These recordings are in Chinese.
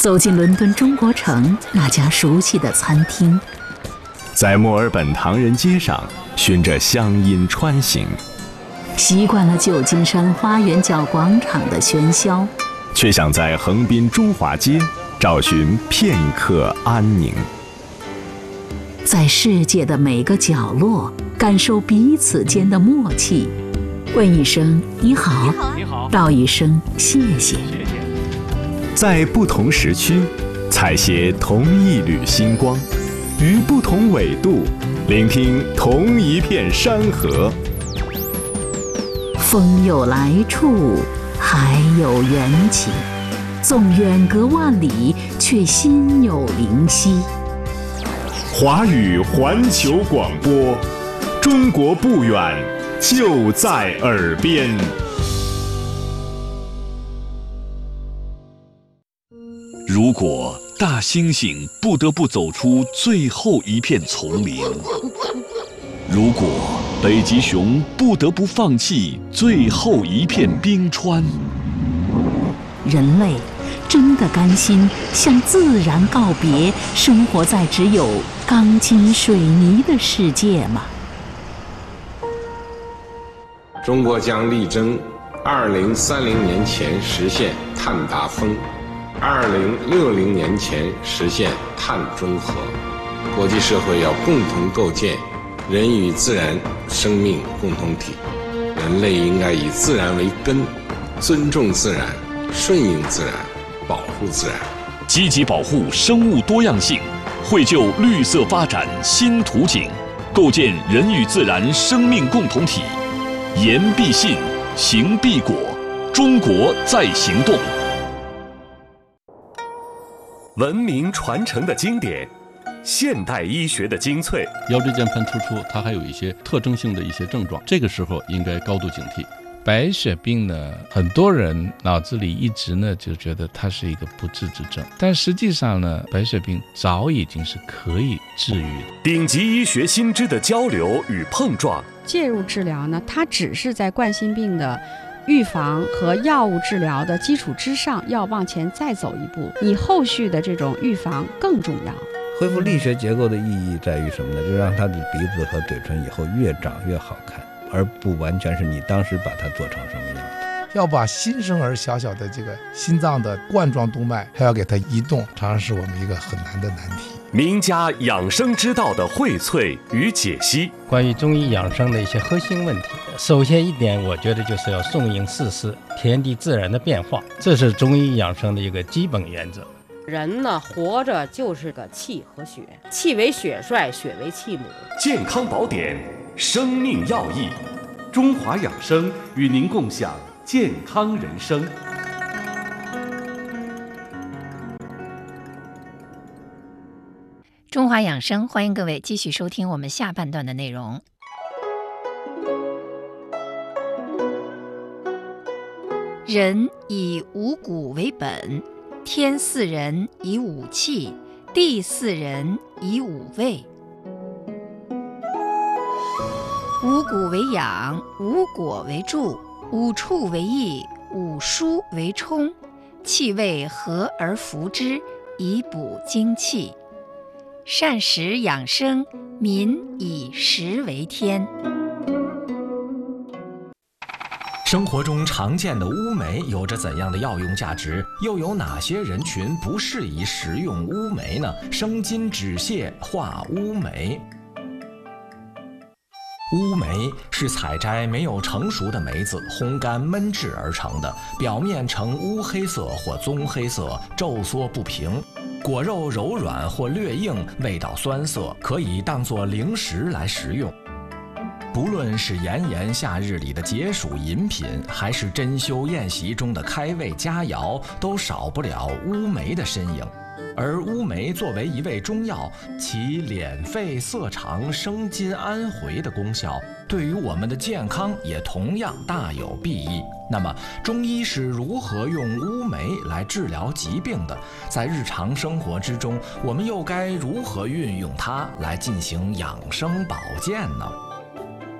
走进伦敦中国城那家熟悉的餐厅， 在墨尔本唐人街上循着乡音穿行， 习惯了旧金山花园角广场的喧嚣， 却想在横滨中华街找寻片刻安宁。 在世界的每个角落感受彼此间的默契，问一声你好，道一声谢谢。 在不同时区采撷同一缕星光，于不同纬度聆听同一片山河。 风有来处，海有缘起，纵远隔万里，却心有灵犀。 华语环球广播，中国不远，就在耳边。 如果大猩猩不得不走出最后一片丛林，如果北极熊不得不放弃最后一片冰川， 人类真的甘心向自然告别，生活在只有钢筋水泥的世界吗？ 中国将力争2030年前实现碳达峰，2060年前实现碳中和。国际社会要共同构建人与自然生命共同体，人类应该以自然为根，尊重自然，顺应自然，保护自然， 积极保护生物多样性，绘就绿色发展新图景，构建人与自然生命共同体。言必信，行必果，中国在行动。 文明传承的经典，现代医学的精粹。 腰椎间盘突出，它还有一些特征性的一些症状，这个时候应该高度警惕。白血病呢，很多人脑子里一直呢就觉得它是一个不治之症，但实际上呢，白血病早已经是可以治愈的。 顶级医学新知的交流与碰撞， 介入治疗呢，它只是在冠心病的预防和药物治疗的基础之上，要往前再走一步，你后续的这种预防更重要。 恢复力学结构的意义在于什么呢？就让他的鼻子和嘴唇以后越长越好看，而不完全是你当时把它做成什么样子。 要把新生儿小小的这个心脏的冠状动脉还要给它移动，常常是我们一个很难的难题。 名家养生之道的荟萃与解析， 关于中医养生的一些核心问题，首先一点，我觉得就是要顺应四时，天地自然的变化，这是中医养生的一个基本原则。 人呢，活着就是个气和血，气为血帅，血为气母。 健康宝典，生命要义，中华养生与您共享健康人生。 中华养生，欢迎各位继续收听我们下半段的内容。人以五谷为本，天赐人以五气，地赐人以五味。五谷为养，五果为助，五畜为益，五蔬为充，气味和而服之，以补精气。膳食养生，民以食为天。 生活中常见的乌梅有着怎样的药用价值？又有哪些人群不适宜食用乌梅呢？生津止泻，化乌梅。乌梅是采摘没有成熟的梅子，烘干焖制而成的，表面呈乌黑色或棕黑色，皱缩不平。果肉柔软或略硬，味道酸涩，可以当作零食来食用。不论是炎炎夏日里的解暑饮品，还是珍馐宴席中的开胃佳肴，都少不了乌梅的身影。而乌梅作为一味中药，其敛肺涩肠、生津安回的功效，对于我们的健康也同样大有裨益。那么，中医是如何用乌梅来治疗疾病的？在日常生活之中，我们又该如何运用它来进行养生保健呢？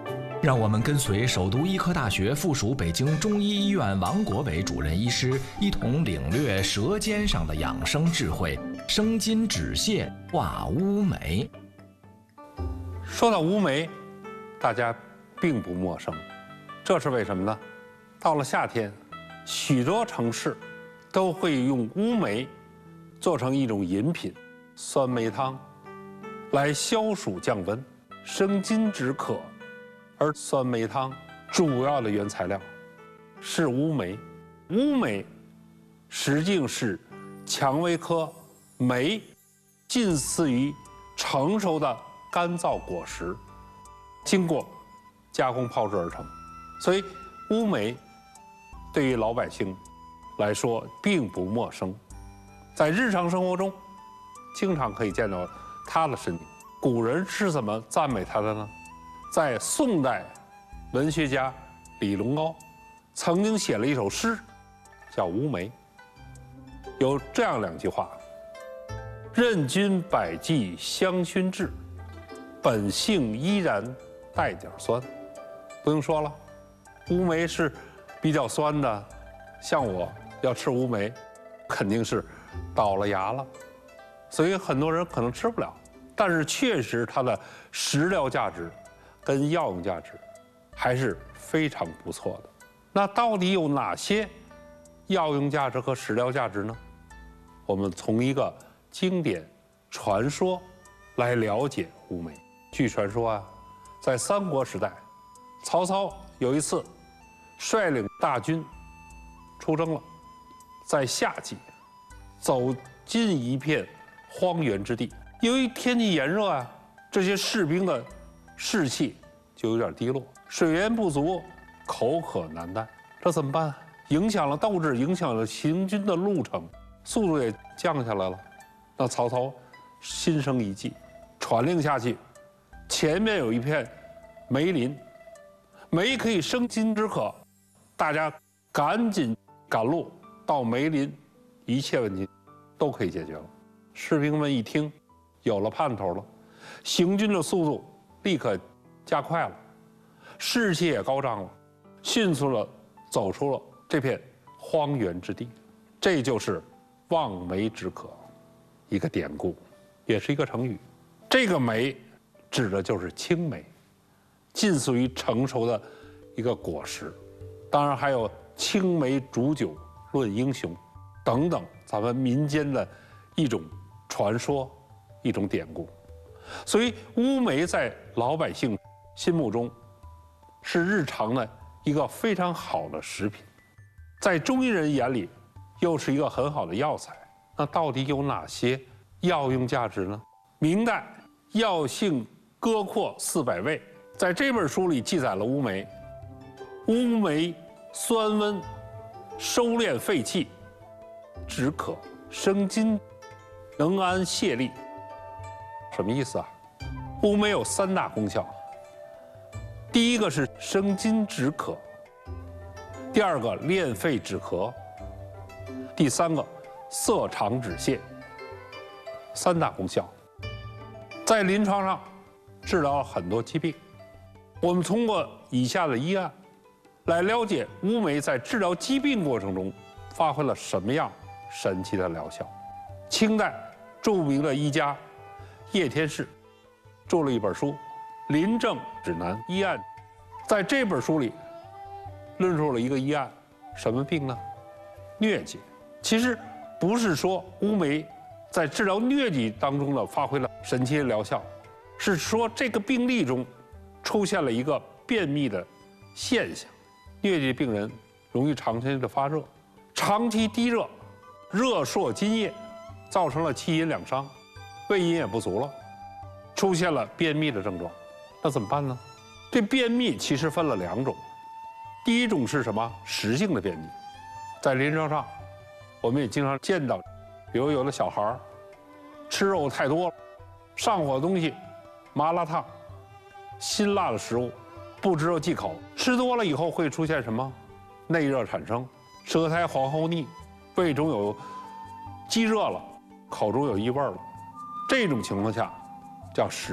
让我们跟随首都医科大学附属北京中医医院王国伟主任医师，一同领略舌尖上的养生智慧，生津止泻，化乌梅。 说到乌梅，大家并不陌生，这是为什么呢？到了夏天，许多城市都会用乌梅做成一种饮品酸梅汤，来消暑降温、生津止渴。而酸梅汤主要的原材料是乌梅，乌梅实际是蔷薇科梅近似于成熟的干燥果实，经过加工炮制而成，所以乌梅对于老百姓来说并不陌生，在日常生活中经常可以见到它的身影。古人是怎么赞美它的呢？在宋代，文学家李龙高曾经写了一首诗，叫《乌梅》，有这样2句话：任君百计香熏制，本性依然带点酸。不用说了，乌梅是比较酸的，像我要吃乌梅，肯定是倒了牙了，所以很多人可能吃不了。但是确实它的食疗价值跟药用价值还是非常不错的。那到底有哪些药用价值和食疗价值呢？我们从一个经典传说来了解乌梅。据传说啊，在三国时代，曹操有一次率领大军出征了，在夏季走进一片荒原之地，由于天气炎热啊，这些士兵的士气就有点低落，水源不足，口渴难耐，这怎么办？影响了斗志，影响了行军的路程，速度也降下来了。那曹操心生一计，传令下去，前面有一片梅林，梅可以生津止渴，大家赶紧赶路到梅林，一切问题都可以解决了。士兵们一听，有了盼头了，行军的速度立刻加快了，士气也高涨了，迅速地走出了这片荒原之地。这就是望梅止渴，一个典故，也是一个成语。这个梅指的就是青梅，近似于成熟的一个果实。当然还有青梅煮酒论英雄等等，咱们民间的一种传说，一种典故。所以乌梅在老百姓心目中是日常的一个非常好的食品，在中医人眼里又是一个很好的药材。那到底有哪些药用价值呢？明代《药性歌括400味》在这本书里记载了乌梅。乌梅酸温，收敛肺气，止渴生津，能安泻痢。什么意思啊？乌梅有3大功效，第一个是生津止渴，第2个练肺止咳，第3个涩肠止泻。3大功效，在临床上治疗了很多疾病。我们通过以下的医案来了解乌梅在治疗疾病过程中发挥了什么样神奇的疗效。清代著名的医家叶天士著了一本书《临症指南医案》，在这本书里论述了一个医案，什么病呢？疟疾。其实不是说乌梅在治疗疟疾当中呢发挥了神奇的疗效，是说这个病例中出现了一个便秘的现象。疟疾病人容易长期的发热，长期低热，热烁津液，造成了气阴两伤，胃阴也不足了，出现了便秘的症状。那怎么办呢？这便秘其实分了2种，第一种是什么？实性的便秘，在临床上我们也经常见到，比如有的小孩吃肉太多了，上火的东西，麻辣烫、辛辣的食物不知道忌口，吃多了以后会出现什么？内热产生，舌苔黄厚腻，胃中有积热了，口中有异味了。这种情况下叫实